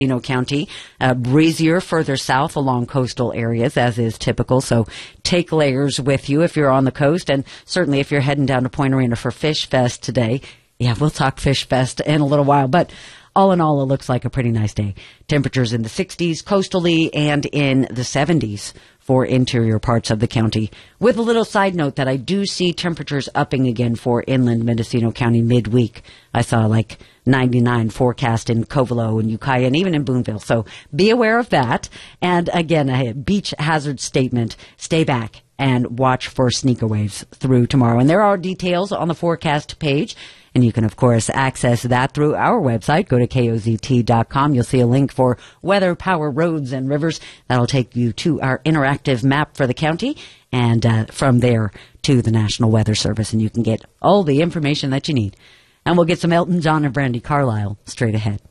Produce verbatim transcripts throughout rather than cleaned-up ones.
Mendocino County, uh, breezier further south along coastal areas, as is typical. So take layers with you if you're on the coast, and certainly if you're heading down to Point Arena for Fish Fest today. Yeah, we'll talk Fish Fest in a little while, but all in all, it looks like a pretty nice day. Temperatures in the sixties coastally and in the seventies for interior parts of the county. With a little side note that I do see temperatures upping again for inland Mendocino County midweek. I saw like ninety-nine forecast in Covelo and Ukiah and even in Boonville. So be aware of that. And again, a beach hazard statement. Stay back and watch for sneaker waves through tomorrow. And there are details on the forecast page. And you can, of course, access that through our website. Go to K O Z T dot com. You'll see a link for weather, power, roads, and rivers. That'll take you to our interactive map for the county, and uh, from there to the National Weather Service. And you can get all the information that you need. And we'll get some Elton John and Brandy Carlisle straight ahead.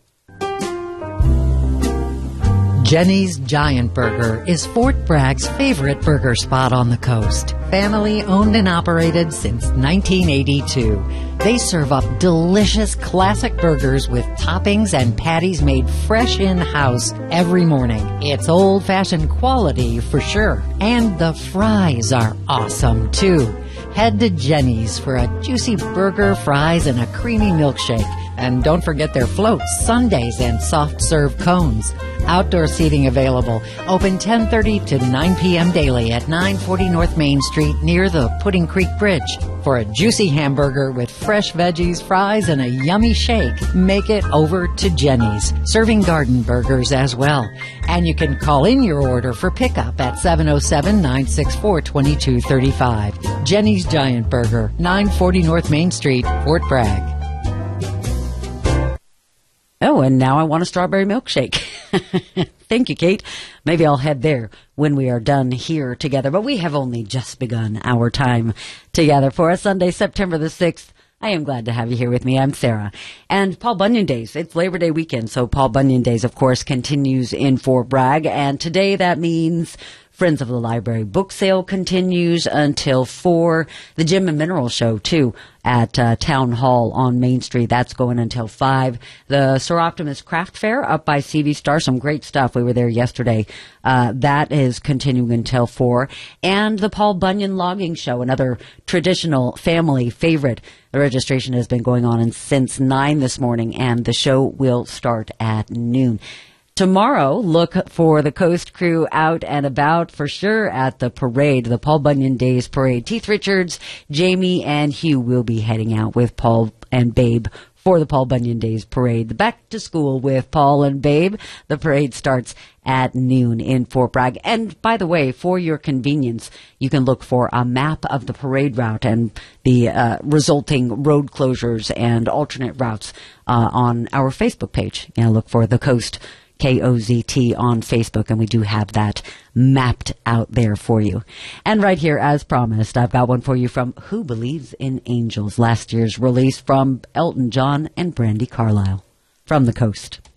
Jenny's Giant Burger is Fort Bragg's favorite burger spot on the coast. Family owned and operated since nineteen eighty-two. They serve up delicious classic burgers with toppings and patties made fresh in-house every morning. It's old-fashioned quality for sure. And the fries are awesome too. Head to Jenny's for a juicy burger, fries, and a creamy milkshake. And don't forget their floats, sundaes, and soft-serve cones. Outdoor seating available. Open ten thirty to nine p.m. daily at nine forty North Main Street near the Pudding Creek Bridge. For a juicy hamburger with fresh veggies, fries, and a yummy shake, make it over to Jenny's, serving garden burgers as well. And you can call in your order for pickup at seven oh seven, nine six four, two two three five. Jenny's Giant Burger, nine forty North Main Street, Fort Bragg. Oh, and now I want a strawberry milkshake. Thank you, Kate. Maybe I'll head there when we are done here together. But we have only just begun our time together for a Sunday, September the sixth. I am glad to have you here with me. I'm Sarah. And Paul Bunyan Days. It's Labor Day weekend, so Paul Bunyan Days, of course, continues in Fort Bragg. And today that means Friends of the Library book sale continues until four. The Gem and Mineral Show, too, at uh, Town Hall on Main Street. That's going until five. The Sir Optimus Craft Fair up by C V Star. Some great stuff. We were there yesterday. Uh, that is continuing until four. And the Paul Bunyan Logging Show, another traditional family favorite. The registration has been going on since nine this morning, and the show will start at noon. Tomorrow, look for the Coast Crew out and about for sure at the parade, the Paul Bunyan Days Parade. Keith Richards, Jamie, and Hugh will be heading out with Paul and Babe for the Paul Bunyan Days Parade. The Back to School with Paul and Babe. The parade starts at noon in Fort Bragg. And by the way, for your convenience, you can look for a map of the parade route and the uh, resulting road closures and alternate routes uh, on our Facebook page. You know, look for the Coast K O Z T on Facebook, and we do have that mapped out there for you. And right here, as promised, I've got one for you from Who Believes in Angels, last year's release from Elton John and Brandy Carlisle from the Coast.